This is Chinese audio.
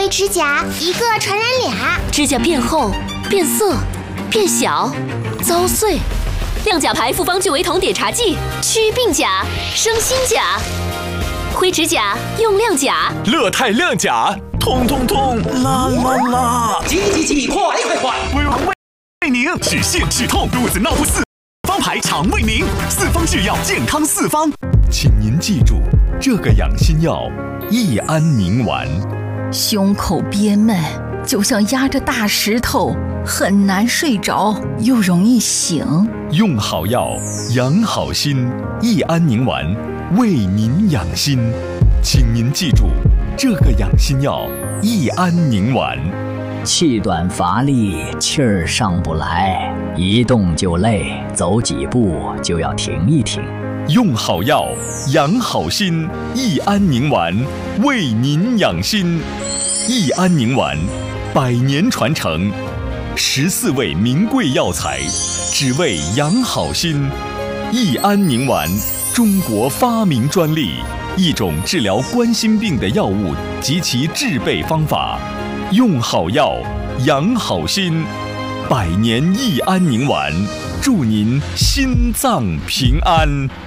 灰指甲一个传染俩， 指甲变厚、变色、变小、遭碎。亮甲牌复方聚维酮碘茶剂，祛病甲，生新甲。灰指甲用亮甲， 乐泰亮甲，痛啦啦啦！ 挤，快！ 胃宁止泻止痛，肚子闹不四方牌肠胃宁，4方制药，健康4方。请您记住，这个养心药益安宁丸。 胸口憋闷，就像压着大石头，很难睡着，又容易醒。 用好药，养好心，益安宁丸为您养心。请您记住，这个养心药益安宁丸。 气短乏力，气儿上不来，一动就累，走几步就要停一停。 用好药，养好心，益安宁丸为您养心。益安宁丸100年传承，14味名贵药材，只为养好心。益安宁丸，中国发明专利，一种治疗冠心病的药物及其制备方法。用好药，养好心，100年益安宁丸，祝您心脏平安。